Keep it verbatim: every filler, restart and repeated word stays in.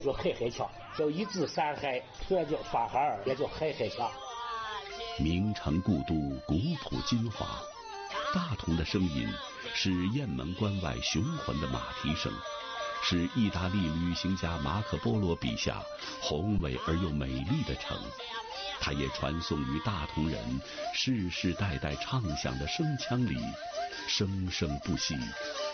就海海桥，叫一字山海，虽然叫法海儿，也叫海海桥。 名城故都，古朴金华。大同的声音是雁门关外雄浑的马蹄声，是意大利旅行家马可波罗笔下宏伟而又美丽的城。它也传颂于大同人世世代代唱响的声腔里，生生不息，